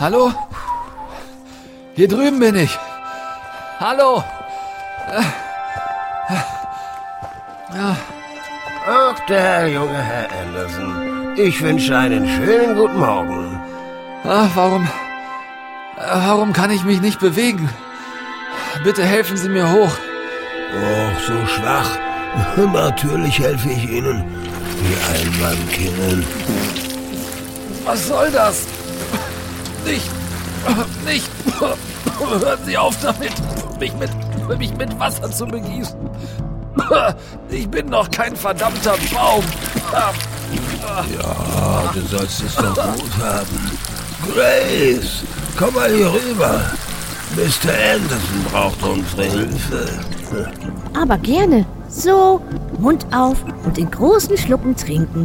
Hallo? Hier drüben bin ich. Hallo? Ach, der junge Herr Anderson. Ich wünsche einen schönen guten Morgen. Warum kann ich mich nicht bewegen? Bitte helfen Sie mir hoch. Och, so schwach. Natürlich helfe ich Ihnen. Wie Einmannkind. Was soll das? Nicht. Hören Sie auf damit, mich mit Wasser zu begießen. Ich bin noch kein verdammter Baum. Ja, du sollst es doch gut haben. Grace, komm mal hier rüber. Mr. Anderson braucht unsere Hilfe. Aber gerne. So, Mund auf und in großen Schlucken trinken.